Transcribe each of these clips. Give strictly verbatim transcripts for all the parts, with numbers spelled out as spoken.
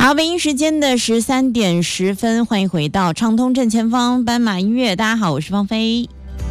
好，北京时间的十三点十分，欢迎回到畅通正前方斑马音乐。大家好，我是芳菲。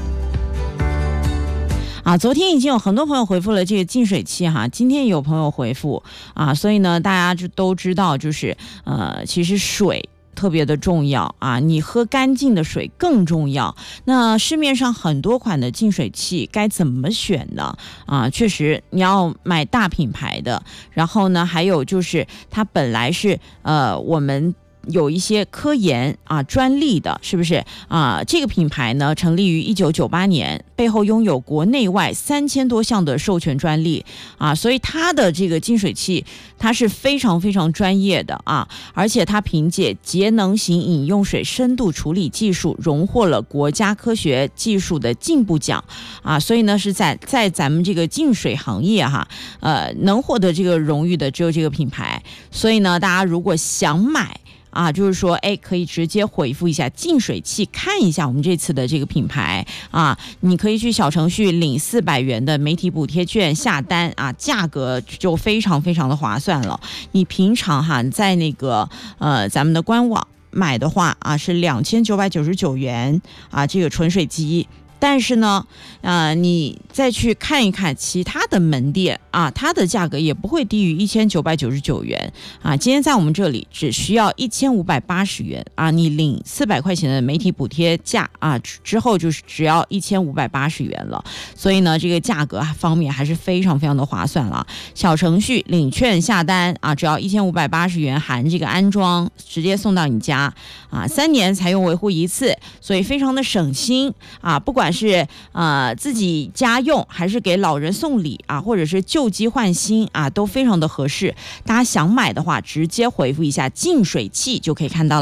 啊，昨天已经有很多朋友回复了这个净水器哈，今天有朋友回复啊，所以呢，大家就都知道，就是呃，其实水特别的重要啊，你喝干净的水更重要。那市面上很多款的净水器该怎么选呢？啊，确实你要买大品牌的，然后呢，还有就是它本来是呃我们有一些科研啊专利的，是不是啊？这个品牌呢成立于一九九八年，背后拥有国内外三千多项的授权专利啊，所以它的这个净水器它是非常非常专业的啊，而且它凭借节能型饮用水深度处理技术荣获了国家科学技术的进步奖啊，所以呢是在在咱们这个净水行业哈，呃，能获得这个荣誉的只有这个品牌，所以呢，大家如果想买。啊，就是说，哎，可以直接回复一下净水器，看一下我们这次的这个品牌啊，你可以去小程序领四百元的媒体补贴券下单啊，价格就非常非常的划算了。你平常哈在那个呃咱们的官网买的话啊，是两千九百九十九元啊，这个纯水机。但是呢，呃，你再去看一看其他的门店啊，它的价格也不会低于一千九百九十九元啊。今天在我们这里只需要一千五百八十元啊，你领四百块钱的媒体补贴价啊，之后就是只要一千五百八十元了。所以呢，这个价格方面还是非常非常的划算了。小程序领券下单啊，只要一千五百八十元含这个安装，直接送到你家啊，三年才用维护一次，所以非常的省心啊，不管。是呃自己家用还是给老人送礼啊，或者是旧机换新啊，都非常的合适。大家想买的话，直接回复一下净水器就可以看到了。